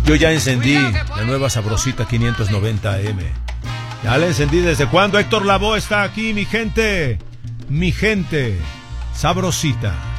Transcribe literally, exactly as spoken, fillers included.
Yo ya encendí la nueva Sabrosita quinientos noventa A M. Ya la encendí. ¿Desde cuándo? Héctor Lavoe está aquí, mi gente. Mi gente. Sabrosita.